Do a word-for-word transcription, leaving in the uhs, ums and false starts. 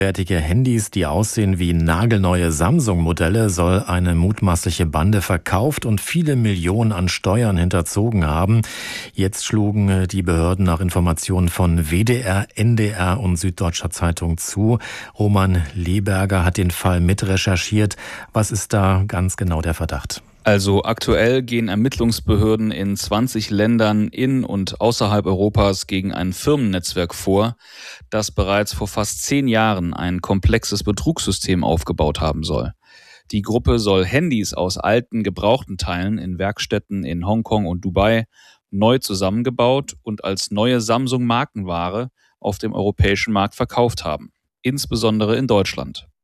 Fertige Handys, die aussehen wie nagelneue Samsung-Modelle, soll eine mutmaßliche Bande verkauft und viele Millionen an Steuern hinterzogen haben. Jetzt schlugen äh, die Behörden nach Informationen von W D R, N D R und Süddeutscher Zeitung zu. Roman Leberger hat den Fall mitrecherchiert. Was ist da ganz genau der Verdacht? Also aktuell gehen Ermittlungsbehörden in zwanzig Ländern in und außerhalb Europas gegen ein Firmennetzwerk vor, das bereits vor fast zehn Jahren ein komplexes Betrugssystem aufgebaut haben soll. Die Gruppe soll Handys aus alten, gebrauchten Teilen in Werkstätten in Hongkong und Dubai neu zusammengebaut und als neue Samsung-Markenware auf dem europäischen Markt verkauft haben, insbesondere in Deutschland.